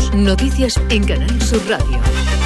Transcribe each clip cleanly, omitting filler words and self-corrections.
Noticias en Canal Sur Radio.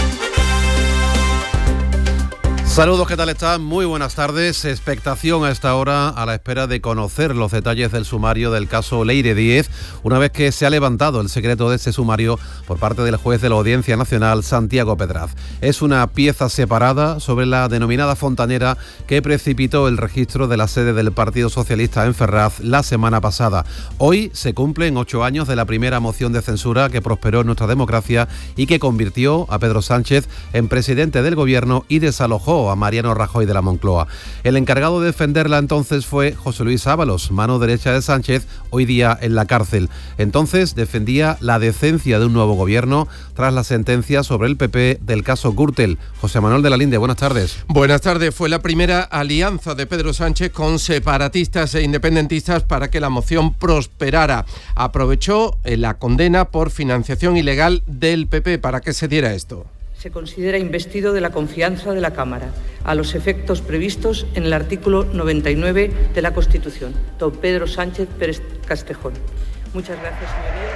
Saludos, ¿qué tal están? Muy buenas tardes. Expectación a esta hora a la espera de conocer los detalles del sumario del caso Leire Díez, una vez que se ha levantado el secreto de ese sumario por parte del juez de la Audiencia Nacional, Santiago Pedraz. Es una pieza separada sobre la denominada fontanera que precipitó el registro de la sede del Partido Socialista en Ferraz la semana pasada. Hoy se cumplen 8 años de la primera moción de censura que prosperó en nuestra democracia y que convirtió a Pedro Sánchez en presidente del Gobierno y desalojó a Mariano Rajoy de la Moncloa. El encargado de defenderla entonces fue José Luis Ábalos, mano derecha de Sánchez, hoy día en la cárcel. Entonces defendía la decencia de un nuevo gobierno tras la sentencia sobre el PP del caso Gürtel. José Manuel de la Linde, buenas tardes. Buenas tardes. Fue la primera alianza de Pedro Sánchez con separatistas e independentistas para que la moción prosperara. Aprovechó la condena por financiación ilegal del PP para que se diera esto. Se considera investido de la confianza de la Cámara, a los efectos previstos en el artículo 99 de la Constitución. Don Pedro Sánchez Pérez Castejón. Muchas gracias, señorías.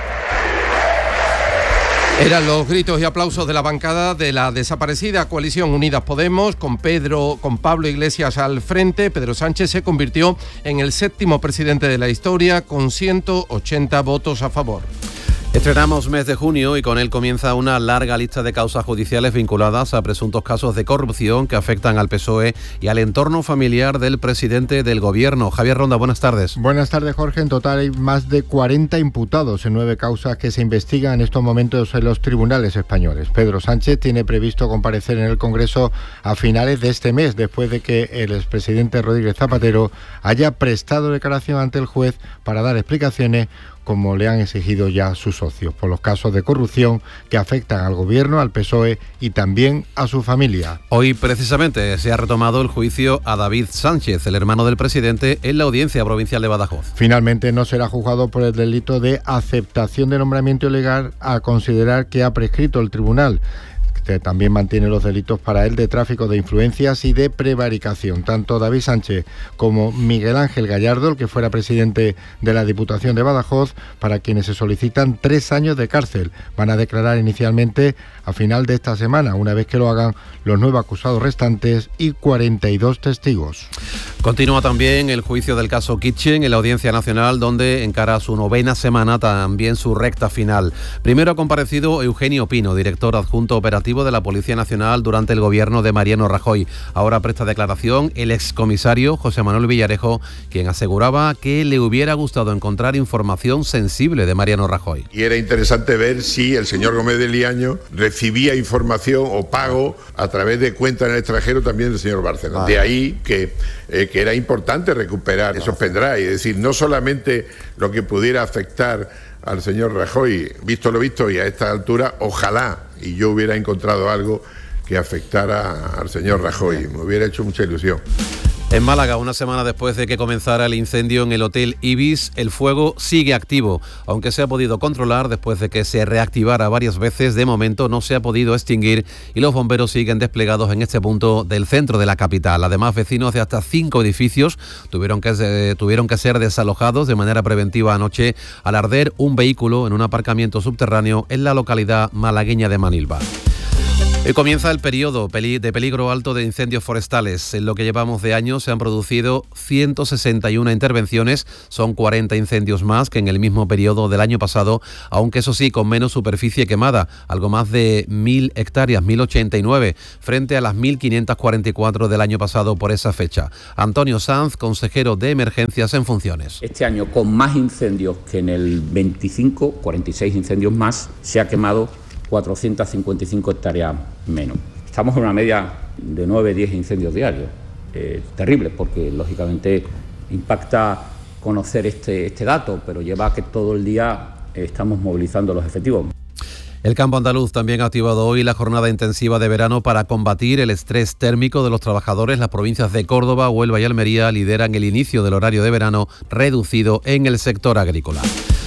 Eran los gritos y aplausos de la bancada de la desaparecida coalición Unidas Podemos, con Pablo Iglesias al frente. Pedro Sánchez se convirtió en el 7º presidente de la historia, con 180 votos a favor. Estrenamos mes de junio y con él comienza una larga lista de causas judiciales vinculadas a presuntos casos de corrupción que afectan al PSOE y al entorno familiar del presidente del Gobierno. Javier Ronda, buenas tardes. Buenas tardes, Jorge. En total hay más de 40 imputados en 9 causas que se investigan en estos momentos en los tribunales españoles. Pedro Sánchez tiene previsto comparecer en el Congreso a finales de este mes, después de que el expresidente Rodríguez Zapatero haya prestado declaración ante el juez para dar explicaciones, como le han exigido ya sus socios, por los casos de corrupción que afectan al Gobierno, al PSOE y también a su familia. Hoy precisamente se ha retomado el juicio a David Sánchez, el hermano del presidente, en la Audiencia Provincial de Badajoz. Finalmente no será juzgado por el delito de aceptación de nombramiento ilegal, a considerar que ha prescrito el tribunal. También mantiene los delitos para él de tráfico de influencias y de prevaricación. Tanto David Sánchez como Miguel Ángel Gallardo, el que fuera presidente de la Diputación de Badajoz, para quienes se solicitan 3 años de cárcel. Van a declarar inicialmente a final de esta semana, una vez que lo hagan los 9 acusados restantes y 42 testigos. Continúa también el juicio del caso Kitchen en la Audiencia Nacional, donde encara su 9ª semana, también su recta final. Primero ha comparecido Eugenio Pino, director adjunto operativo de la Policía Nacional durante el gobierno de Mariano Rajoy. Ahora presta declaración el excomisario José Manuel Villarejo, quien aseguraba que le hubiera gustado encontrar información sensible de Mariano Rajoy. Y era interesante ver si el señor Gómez de Liaño recibía información o pago a través de cuentas en el extranjero también del señor Bárcenas. De ahí que era importante recuperar esos pendrives, es decir, no solamente lo que pudiera afectar al señor Rajoy, visto lo visto, y a esta altura, ojalá y yo hubiera encontrado algo que afectara al señor Rajoy, me hubiera hecho mucha ilusión. En Málaga, una semana después de que comenzara el incendio en el Hotel Ibis, el fuego sigue activo. Aunque se ha podido controlar después de que se reactivara varias veces, de momento no se ha podido extinguir y los bomberos siguen desplegados en este punto del centro de la capital. Además, vecinos de hasta 5 edificios tuvieron que ser desalojados de manera preventiva anoche al arder un vehículo en un aparcamiento subterráneo en la localidad malagueña de Manilva. Hoy comienza el periodo de peligro alto de incendios forestales. En lo que llevamos de año se han producido 161 intervenciones, son 40 incendios más que en el mismo periodo del año pasado, aunque eso sí, con menos superficie quemada, algo más de 1.000 hectáreas, 1.089, frente a las 1.544 del año pasado por esa fecha. Antonio Sanz, consejero de Emergencias en funciones. Este año, con más incendios que en el 25, 46 incendios más, se ha quemado 455 hectáreas menos. Estamos en una media de 9-10 incendios diarios. Terrible, porque lógicamente impacta conocer este dato, pero lleva a que todo el día estamos movilizando los efectivos. El campo andaluz también ha activado hoy la jornada intensiva de verano para combatir el estrés térmico de los trabajadores. Las provincias de Córdoba, Huelva y Almería lideran el inicio del horario de verano reducido en el sector agrícola.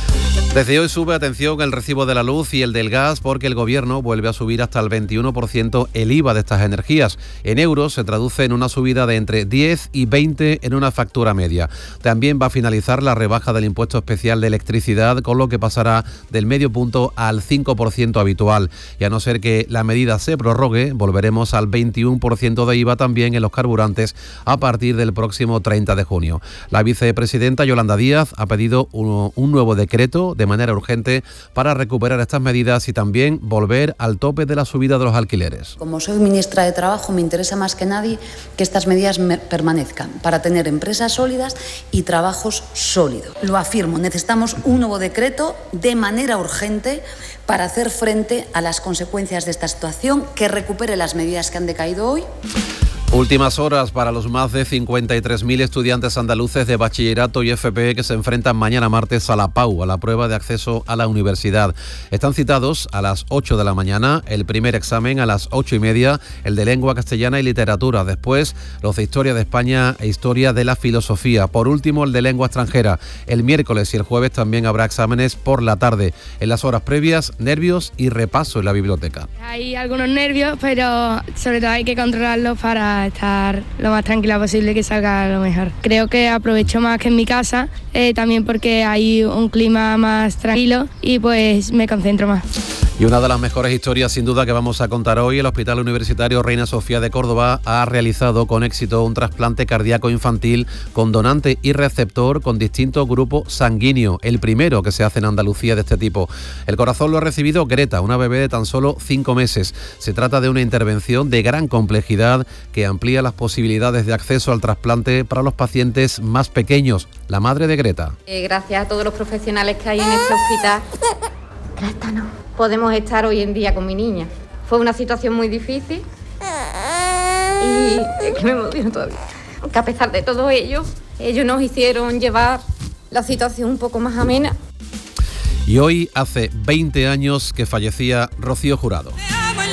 Desde hoy sube, atención, el recibo de la luz y el del gas porque el Gobierno vuelve a subir hasta el 21% el IVA de estas energías. En euros se traduce en una subida de entre 10 y 20 en una factura media. También va a finalizar la rebaja del impuesto especial de electricidad, con lo que pasará del medio punto al 5% habitual. Y a no ser que la medida se prorrogue, volveremos al 21% de IVA también en los carburantes a partir del próximo 30 de junio. La vicepresidenta Yolanda Díaz ha pedido un nuevo decreto de manera urgente para recuperar estas medidas y también volver al tope de la subida de los alquileres. Como soy ministra de Trabajo, me interesa más que nadie que estas medidas permanezcan para tener empresas sólidas y trabajos sólidos. Lo afirmo, necesitamos un nuevo decreto de manera urgente para hacer frente a las consecuencias de esta situación, que recupere las medidas que han decaído hoy. Últimas horas para los más de 53.000 estudiantes andaluces de bachillerato y FP que se enfrentan mañana martes a la PAU, a la prueba de acceso a la universidad. Están citados a las 8 de la mañana, el primer examen a las 8:30, el de lengua castellana y literatura. Después, los de historia de España e historia de la filosofía. Por último, el de lengua extranjera. El miércoles y el jueves también habrá exámenes por la tarde. En las horas previas, nervios y repaso en la biblioteca. Hay algunos nervios, pero sobre todo hay que controlarlos para estar lo más tranquila posible y que salga lo mejor. Creo que aprovecho más que en mi casa, también porque hay un clima más tranquilo y pues me concentro más. Y una de las mejores historias sin duda que vamos a contar hoy, el Hospital Universitario Reina Sofía de Córdoba ha realizado con éxito un trasplante cardíaco infantil con donante y receptor con distinto grupo sanguíneo, el primero que se hace en Andalucía de este tipo. El corazón lo ha recibido Greta, una bebé de tan solo 5 meses. Se trata de una intervención de gran complejidad que amplía las posibilidades de acceso al trasplante para los pacientes más pequeños. La madre de Greta. Gracias a todos los profesionales que hay en este hospital, Greta no, podemos estar hoy en día con mi niña. Fue una situación muy difícil y es que me emociono todavía. Que a pesar de todo ello, ellos nos hicieron llevar la situación un poco más amena. Y hoy hace 20 años que fallecía Rocío Jurado.